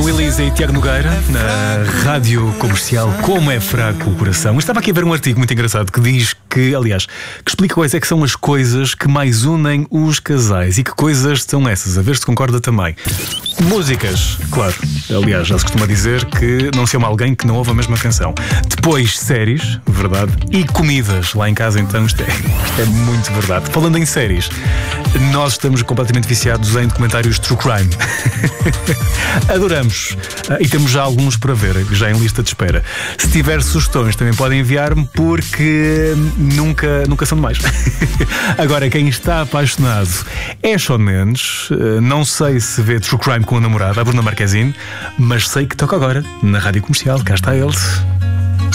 São Elisa e Tiago Nogueira na Rádio Comercial. Como é fraco o coração. Eu estava aqui a ver um artigo muito engraçado que diz que, aliás, que explica quais é que são as coisas que mais unem os casais. E que coisas são essas? A ver se concorda também. Músicas, claro. Aliás, já se costuma dizer que não se ama alguém que não ouve a mesma canção. Depois, séries, verdade. E comidas. Lá em casa, então, isto é muito verdade. Falando em séries, nós estamos completamente viciados em documentários True Crime. Adoramos. E temos já alguns para ver, já em lista de espera. Se tiver sugestões, também podem enviar-me, porque nunca são demais. Agora, quem está apaixonado é Shawn Mendes. Não sei se vê True Crime com a namorada, a Bruna Marquezine, mas sei que toca agora na Rádio Comercial. Cá está ele.